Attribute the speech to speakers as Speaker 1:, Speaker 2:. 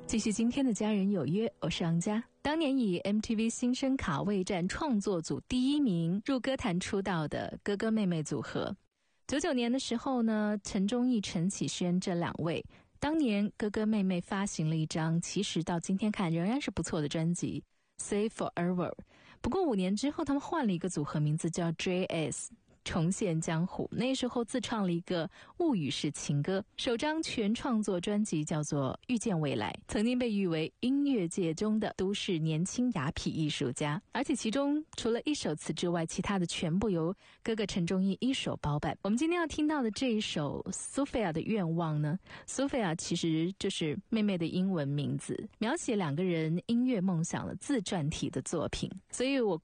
Speaker 1: 继续今天的家人有约，我是杨佳。当年以 MTV 新生卡位战创作组第1名入歌坛出道的哥哥妹妹组合。99年的时候呢，陈忠义、陈启轩这2位，当年哥哥妹妹发行了一张其实到今天看仍然是不错的专辑 Say Forever。 不过5年之后他们换了一个组合名字叫 JS，重现江湖，那时候自创了一个物语式情歌，首张全创作专辑叫做遇见未来，曾经被誉为音乐界中的都市年轻雅痞艺术家，而且其中除了1首词之外，其他的全部由哥哥陈忠义一手包办。我们今天要听到的这一首苏菲亚的愿望呢，苏菲亚其实就是妹妹的英文名字，描写2个人音乐梦想的自传体的作品，所以我